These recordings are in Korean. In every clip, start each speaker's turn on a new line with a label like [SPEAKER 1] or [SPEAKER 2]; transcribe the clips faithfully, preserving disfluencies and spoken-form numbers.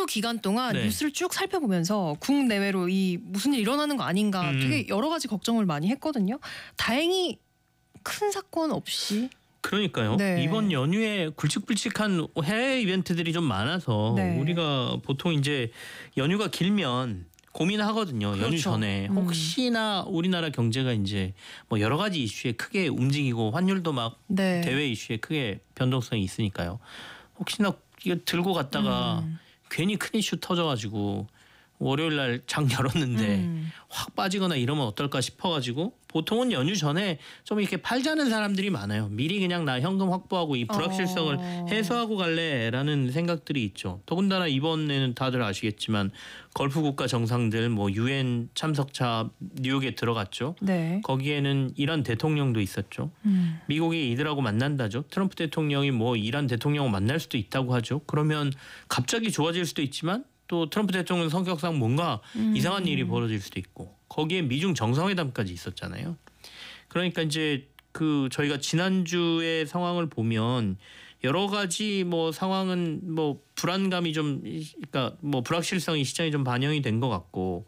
[SPEAKER 1] 기간 동안
[SPEAKER 2] 네.
[SPEAKER 1] 뉴스를 쭉 살펴보면서 국내외로 이 무슨 일 일어나는 거 아닌가
[SPEAKER 2] 음.
[SPEAKER 1] 되게 여러 가지 걱정을 많이 했거든요. 다행히 큰 사건 없이.
[SPEAKER 2] 그러니까요.
[SPEAKER 1] 네.
[SPEAKER 2] 이번 연휴에 굵직굵직한 해외 이벤트들이 좀 많아서
[SPEAKER 1] 네.
[SPEAKER 2] 우리가 보통 이제 연휴가 길면 고민하거든요.
[SPEAKER 1] 그렇죠.
[SPEAKER 2] 연휴 전에
[SPEAKER 1] 음.
[SPEAKER 2] 혹시나 우리나라 경제가 이제 뭐 여러 가지 이슈에 크게 움직이고 환율도 막
[SPEAKER 1] 네.
[SPEAKER 2] 대외 이슈에 크게 변동성이 있으니까요. 혹시나 이거 들고 갔다가
[SPEAKER 1] 음.
[SPEAKER 2] 괜히 큰 이슈 터져가지고 월요일 날 장 열었는데
[SPEAKER 1] 음.
[SPEAKER 2] 확 빠지거나 이러면 어떨까 싶어가지고 보통은 연휴 전에 좀 이렇게 팔자는 사람들이 많아요. 미리 그냥 나 현금 확보하고 이 불확실성을
[SPEAKER 1] 어.
[SPEAKER 2] 해소하고 갈래라는 생각들이 있죠. 더군다나 이번에는 다들 아시겠지만 걸프 국가 정상들 뭐 유엔 참석차 뉴욕에 들어갔죠.
[SPEAKER 1] 네.
[SPEAKER 2] 거기에는 이란 대통령도 있었죠.
[SPEAKER 1] 음.
[SPEAKER 2] 미국이 이들하고 만난다죠. 트럼프 대통령이 뭐 이란 대통령을 만날 수도 있다고 하죠. 그러면 갑자기 좋아질 수도 있지만 또 트럼프 대통령 성격상 뭔가
[SPEAKER 1] 음.
[SPEAKER 2] 이상한 일이 벌어질 수도 있고 거기에 미중 정상회담까지 있었잖아요. 그러니까 이제 그 저희가 지난주의 상황을 보면 여러 가지 뭐 상황은 뭐 불안감이 좀 그러니까 뭐 불확실성이 시장에 좀 반영이 된 것 같고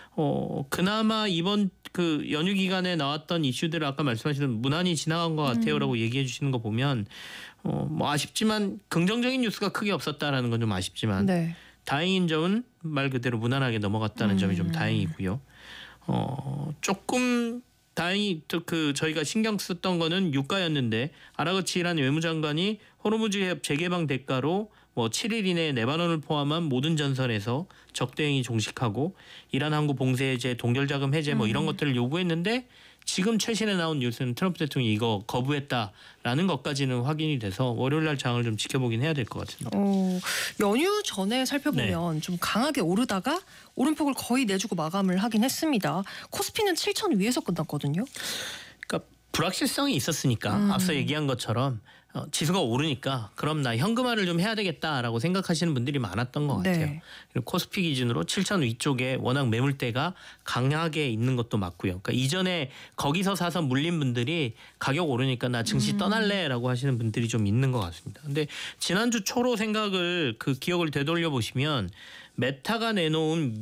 [SPEAKER 2] 어 그나마 이번 그 연휴 기간에 나왔던 이슈들을 아까 말씀하신 무난히 지나간 것 같아요라고 음. 얘기해 주시는 거 보면 어 뭐 아쉽지만 긍정적인 뉴스가 크게 없었다라는 건 좀 아쉽지만
[SPEAKER 1] 네.
[SPEAKER 2] 다행인 점은 말 그대로 무난하게 넘어갔다는
[SPEAKER 1] 음.
[SPEAKER 2] 점이 좀 다행이고요. 어 조금 다행히 그 저희가 신경 썼던 거는 유가였는데 아라그치 이란 외무장관이 호르무즈 해협 재개방 대가로 뭐 칠 일 이내에 레바논을 포함한 모든 전선에서 적대행위 종식하고 이란 항구 봉쇄 해제, 동결자금 해제 뭐 이런
[SPEAKER 1] 음.
[SPEAKER 2] 것들을 요구했는데 지금 최신에 나온 뉴스는 트럼프 대통령이 이거 거부했다라는 것까지는 확인이 돼서 월요일 날 장을 좀 지켜보긴 해야 될 것 같습니다.
[SPEAKER 1] 어, 연휴 전에 살펴보면
[SPEAKER 2] 네.
[SPEAKER 1] 좀 강하게 오르다가 오름폭을 거의 내주고 마감을 하긴 했습니다. 코스피는 칠천 위에서 끝났거든요.
[SPEAKER 2] 그러니까 불확실성이 있었으니까
[SPEAKER 1] 음.
[SPEAKER 2] 앞서 얘기한 것처럼 어, 지수가 오르니까 그럼 나 현금화를 좀 해야 되겠다라고 생각하시는 분들이 많았던 것 같아요.
[SPEAKER 1] 네.
[SPEAKER 2] 그리고 코스피 기준으로 칠천 위쪽에 워낙 매물대가 강하게 있는 것도 맞고요. 그러니까 이전에 거기서 사서 물린 분들이 가격 오르니까 나 증시
[SPEAKER 1] 음.
[SPEAKER 2] 떠날래라고 하시는 분들이 좀 있는 것 같습니다. 근데 지난주 초로 생각을 그 기억을 되돌려 보시면 메타가 내놓은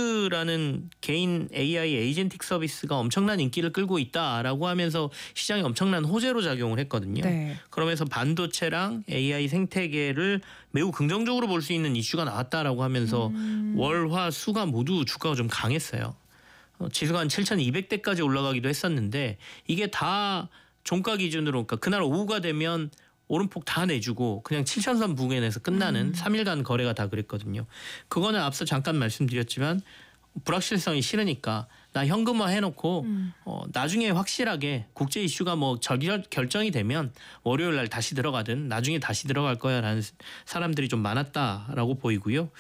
[SPEAKER 2] 뮤즈라는 개인 에이아이 에이전틱 서비스가 엄청난 인기를 끌고 있다라고 하면서 시장에 엄청난 호재로 작용을 했거든요.
[SPEAKER 1] 네.
[SPEAKER 2] 그러면서 반도체랑 에이아이 생태계를 매우 긍정적으로 볼 수 있는 이슈가 나왔다라고 하면서
[SPEAKER 1] 음.
[SPEAKER 2] 월, 화, 수가 모두 주가가 좀 강했어요. 어, 지수가 한 칠천이백 대까지 올라가기도 했었는데 이게 다 종가 기준으로 그러니까 그날 오후가 되면 오름폭 다 내주고 그냥 칠천선 부근에서 끝나는
[SPEAKER 1] 음.
[SPEAKER 2] 삼 일간 거래가 다 그랬거든요. 그거는 앞서 잠깐 말씀드렸지만 불확실성이 싫으니까 나 현금화 해놓고
[SPEAKER 1] 음.
[SPEAKER 2] 어, 나중에 확실하게 국제 이슈가 뭐 절결, 결정이 되면 월요일 날 다시 들어가든 나중에 다시 들어갈 거야라는 사람들이 좀 많았다라고 보이고요.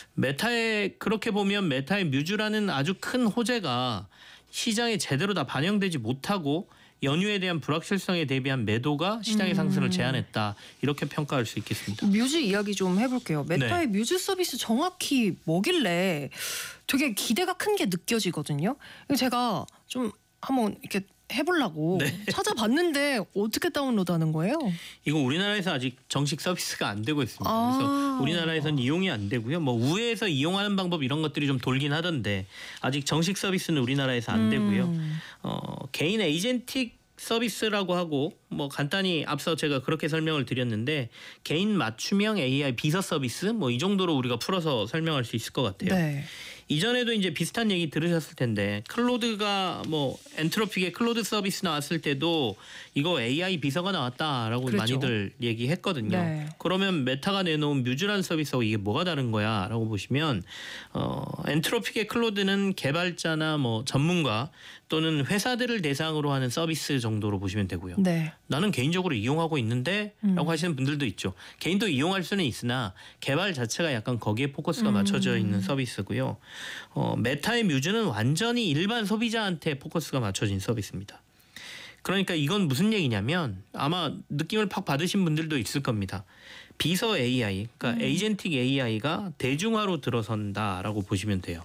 [SPEAKER 2] 메타의 그렇게 보면 메타의 뮤즈라는 아주 큰 호재가 시장에 제대로 다 반영되지 못하고 연휴에 대한 불확실성에 대비한 매도가 시장의 상승을 제한했다. 이렇게 평가할 수 있겠습니다.
[SPEAKER 1] 뮤즈 이야기 좀 해볼게요. 메타의
[SPEAKER 2] 네.
[SPEAKER 1] 뮤즈 서비스 정확히 뭐길래 되게 기대가 큰 게 느껴지거든요. 제가 좀 한번 이렇게 해보려고
[SPEAKER 2] 네.
[SPEAKER 1] 찾아봤는데 어떻게 다운로드하는 거예요?
[SPEAKER 2] 이거 우리나라에서 아직 정식 서비스가 안 되고 있습니다.
[SPEAKER 1] 아.
[SPEAKER 2] 그래서 우리나라에서는 이용이 안 되고요. 뭐 우회해서 이용하는 방법 이런 것들이 좀 돌긴 하던데 아직 정식 서비스는 우리나라에서 안 되고요.
[SPEAKER 1] 음.
[SPEAKER 2] 어, 개인 에이전틱 서비스라고 하고 뭐 간단히 앞서 제가 그렇게 설명을 드렸는데 개인 맞춤형 에이아이 비서 서비스 뭐 이 정도로 우리가 풀어서 설명할 수 있을 것 같아요.
[SPEAKER 1] 네.
[SPEAKER 2] 이전에도 이제 비슷한 얘기 들으셨을 텐데 클로드가 뭐 엔트로픽의 클로드 서비스 나왔을 때도 이거 에이아이 비서가 나왔다라고
[SPEAKER 1] 그렇죠.
[SPEAKER 2] 많이들 얘기했거든요.
[SPEAKER 1] 네.
[SPEAKER 2] 그러면 메타가 내놓은 뮤즈라는 서비스하고 이게 뭐가 다른 거야라고 보시면 어, 엔트로픽의 클로드는 개발자나 뭐 전문가 또는 회사들을 대상으로 하는 서비스 정도로 보시면 되고요.
[SPEAKER 1] 네.
[SPEAKER 2] 나는 개인적으로 이용하고 있는데
[SPEAKER 1] 음.
[SPEAKER 2] 라고 하시는 분들도 있죠. 개인도 이용할 수는 있으나 개발 자체가 약간 거기에 포커스가
[SPEAKER 1] 음.
[SPEAKER 2] 맞춰져 있는 서비스고요. 어, 메타의 뮤즈는 완전히 일반 소비자한테 포커스가 맞춰진 서비스입니다. 그러니까 이건 무슨 얘기냐면 아마 느낌을 팍 받으신 분들도 있을 겁니다. 비서 에이아이, 그러니까 음. 에이전틱 에이아이가 대중화로 들어선다라고 보시면 돼요.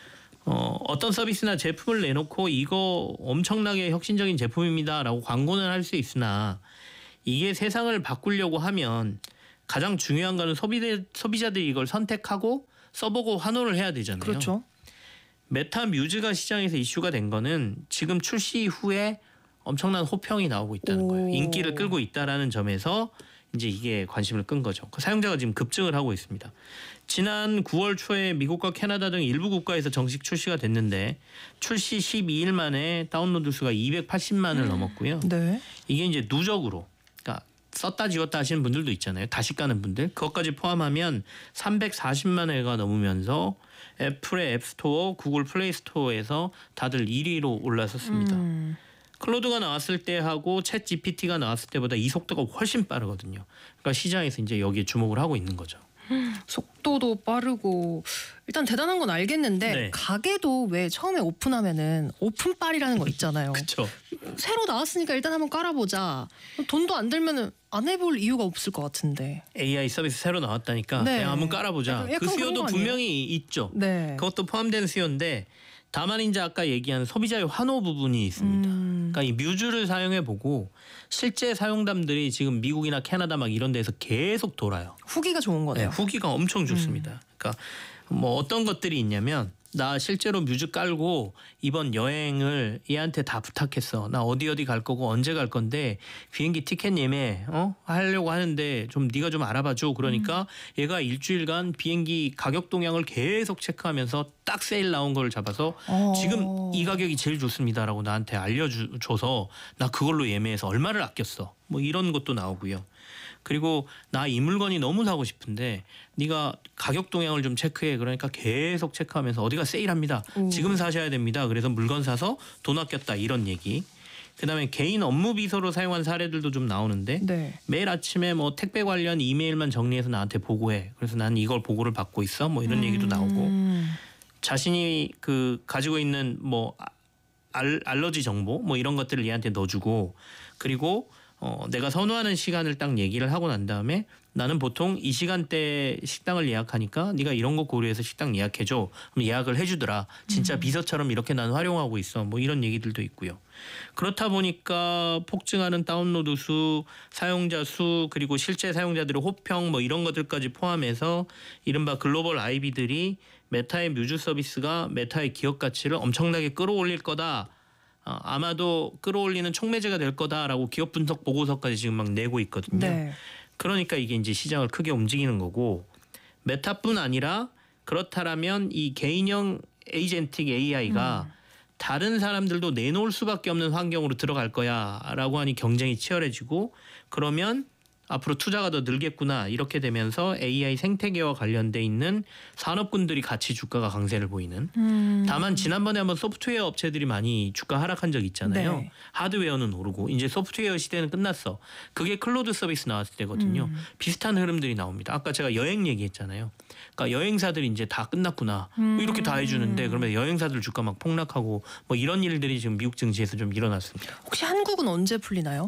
[SPEAKER 2] 어, 어떤 서비스나 제품을 내놓고 이거 엄청나게 혁신적인 제품입니다라고 광고는 할 수 있으나 이게 세상을 바꾸려고 하면 가장 중요한 거는 소비 소비자들이 이걸 선택하고 써보고 환호를 해야 되잖아요.
[SPEAKER 1] 그렇죠.
[SPEAKER 2] 메타 뮤즈가 시장에서 이슈가 된 거는 지금 출시 이후에 엄청난 호평이 나오고 있다는
[SPEAKER 1] 오.
[SPEAKER 2] 거예요. 인기를 끌고 있다라는 점에서 이제 이게 관심을 끈 거죠. 그 사용자가 지금 급증을 하고 있습니다. 지난 구월 초에 미국과 캐나다 등 일부 국가에서 정식 출시가 됐는데 출시 십이 일 만에 다운로드 수가 이백팔십만을 음. 넘었고요.
[SPEAKER 1] 네.
[SPEAKER 2] 이게 이제 누적으로 그러니까 썼다 지웠다 하시는 분들도 있잖아요. 다시 까는 분들. 그것까지 포함하면 삼백사십만 회가 넘으면서 애플의 앱스토어, 구글 플레이 스토어에서 다들 일 위로 올라섰습니다. 음. 클로드가 나왔을 때하고 챗 지피티가 나왔을 때보다 이 속도가 훨씬 빠르거든요. 그러니까 시장에서 이제 여기에 주목을 하고 있는 거죠.
[SPEAKER 1] 속도도 빠르고 일단 대단한 건 알겠는데
[SPEAKER 2] 네.
[SPEAKER 1] 가게도 왜 처음에 오픈하면은 오픈빨이라는 거 있잖아요.
[SPEAKER 2] 그렇죠.
[SPEAKER 1] 새로 나왔으니까 일단 한번 깔아보자. 돈도 안 들면은 안 해볼 이유가 없을 것 같은데.
[SPEAKER 2] 에이아이 서비스 새로 나왔다니까
[SPEAKER 1] 네.
[SPEAKER 2] 그냥 한번 깔아보자.
[SPEAKER 1] 약간, 약간
[SPEAKER 2] 그 수요도 분명히 있죠.
[SPEAKER 1] 네.
[SPEAKER 2] 그것도 포함된 수요인데 다만 이제 아까 얘기한 소비자의 환호 부분이 있습니다.
[SPEAKER 1] 음.
[SPEAKER 2] 그러니까 이 뮤즈를 사용해 보고 실제 사용담들이 지금 미국이나 캐나다 막 이런 데서 계속 돌아요.
[SPEAKER 1] 후기가 좋은 거네요.
[SPEAKER 2] 네, 후기가 엄청 좋습니다. 음. 그러니까 뭐 어떤 것들이 있냐면 나 실제로 뮤즈 깔고 이번 여행을 얘한테 다 부탁했어. 나 어디 어디 갈 거고 언제 갈 건데 비행기 티켓 예매 어 하려고 하는데 좀 네가 좀 알아봐줘. 그러니까 음. 얘가 일주일간 비행기 가격 동향을 계속 체크하면서 딱 세일 나온 걸 잡아서 오. 지금 이 가격이 제일 좋습니다라고 나한테 알려줘서 나 그걸로 예매해서 얼마를 아꼈어. 뭐 이런 것도 나오고요. 그리고 나 이 물건이 너무 사고 싶은데 네가 가격 동향을 좀 체크해. 그러니까 계속 체크하면서 어디가 세일합니다. 음. 지금 사셔야 됩니다. 그래서 물건 사서 돈 아꼈다 이런 얘기. 그다음에 개인 업무 비서로 사용한 사례들도 좀 나오는데
[SPEAKER 1] 네.
[SPEAKER 2] 매일 아침에 뭐 택배 관련 이메일만 정리해서 나한테 보고해. 그래서 난 이걸 보고를 받고 있어. 뭐 이런 음. 얘기도 나오고 자신이 그 가지고 있는 뭐 알, 알러지 정보 뭐 이런 것들을 얘한테 넣어주고 그리고 어, 내가 선호하는 시간을 딱 얘기를 하고 난 다음에 나는 보통 이 시간대에 식당을 예약하니까 네가 이런 거 고려해서 식당 예약해줘. 그럼 예약을 해주더라. 진짜 음. 비서처럼 이렇게 난 활용하고 있어. 뭐 이런 얘기들도 있고요. 그렇다 보니까 폭증하는 다운로드 수, 사용자 수 그리고 실제 사용자들의 호평 뭐 이런 것들까지 포함해서 이른바 글로벌 아이비들이 메타의 뮤즈 서비스가 메타의 기업 가치를 엄청나게 끌어올릴 거다. 어, 아마도 끌어올리는 촉매제가 될 거다라고 기업 분석 보고서까지 지금 막 내고 있거든요.
[SPEAKER 1] 네.
[SPEAKER 2] 그러니까 이게 이제 시장을 크게 움직이는 거고 메타뿐 아니라 그렇다라면 이 개인형 에이전틱 에이아이가 음. 다른 사람들도 내놓을 수밖에 없는 환경으로 들어갈 거야라고 하니 경쟁이 치열해지고 그러면 앞으로 투자가 더 늘겠구나 이렇게 되면서 에이아이 생태계와 관련돼 있는 산업군들이 같이 주가가 강세를 보이는. 음. 다만 지난번에 한번 소프트웨어 업체들이 많이 주가 하락한 적 있잖아요. 네. 하드웨어는 오르고 이제 소프트웨어 시대는 끝났어. 그게 클로드 서비스 나왔을 때거든요. 음. 비슷한 흐름들이 나옵니다. 아까 제가 여행 얘기했잖아요. 그러니까 여행사들이 이제 다 끝났구나. 음. 이렇게 다 해주는데 그러면 여행사들 주가 막 폭락하고 뭐 이런 일들이 지금 미국 증시에서 좀 일어났습니다.
[SPEAKER 1] 혹시 한국은 언제 풀리나요?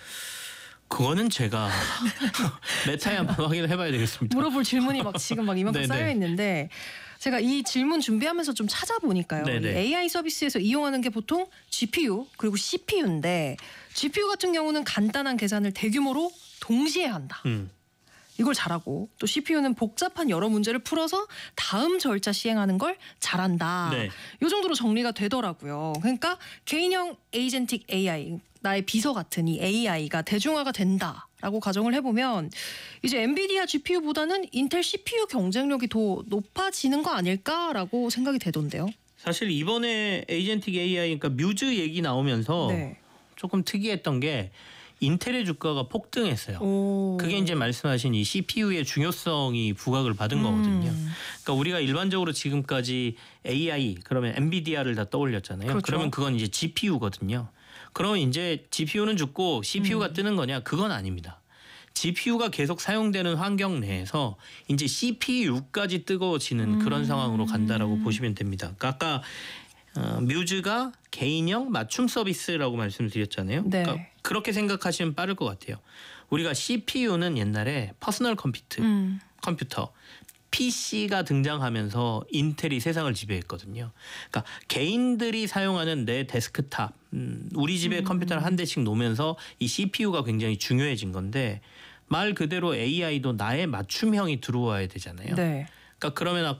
[SPEAKER 2] 그거는 제가 메타에 한번 확인을 해봐야 되겠습니다.
[SPEAKER 1] 물어볼 질문이 막 지금 막 이만큼 쌓여 있는데 제가 이 질문 준비하면서 좀 찾아보니까요. 에이아이 서비스에서 이용하는 게 보통 지피유 그리고 씨피유인데 지피유 같은 경우는 간단한 계산을 대규모로 동시에 한다. 음. 이걸 잘하고 또 씨피유는 복잡한 여러 문제를 풀어서 다음 절차 시행하는 걸 잘한다.
[SPEAKER 2] 네.
[SPEAKER 1] 이 정도로 정리가 되더라고요. 그러니까 개인형 에이전틱 에이아이, 나의 비서 같은 이 에이아이가 대중화가 된다라고 가정을 해보면 이제 엔비디아 지피유보다는 인텔 씨피유 경쟁력이 더 높아지는 거 아닐까라고 생각이 되던데요.
[SPEAKER 2] 사실 이번에 에이전틱 에이아이 그러니까 뮤즈 얘기 나오면서 네. 조금 특이했던 게 인텔의 주가가 폭등했어요. 오. 그게 이제 말씀하신 이 씨피유의 중요성이 부각을 받은 음. 거거든요. 그러니까 우리가 일반적으로 지금까지 에이아이 그러면 엔비디아를 다 떠올렸잖아요.
[SPEAKER 1] 그렇죠.
[SPEAKER 2] 그러면 그건 이제 지피유거든요. 그러면 이제 지피유는 죽고 씨피유가 음. 뜨는 거냐? 그건 아닙니다. 지피유가 계속 사용되는 환경 내에서 이제 씨피유까지 뜨거워지는 음. 그런 상황으로 간다라고 보시면 됩니다. 그러니까 아까 어, 뮤즈가 개인형 맞춤 서비스라고 말씀드렸잖아요.
[SPEAKER 1] 네.
[SPEAKER 2] 그러니까 그렇게 생각하시면 빠를 것 같아요. 우리가 씨피유는 옛날에 퍼스널 컴퓨터,
[SPEAKER 1] 음.
[SPEAKER 2] 컴퓨터, 피씨가 등장하면서 인텔이 세상을 지배했거든요. 그러니까 개인들이 사용하는 내 데스크탑, 음, 우리 집에 음. 컴퓨터를 한 대씩 놓으면서 이 씨피유가 굉장히 중요해진 건데 말 그대로 에이아이도 나의 맞춤형이 들어와야 되잖아요.
[SPEAKER 1] 네.
[SPEAKER 2] 그러니까 그러면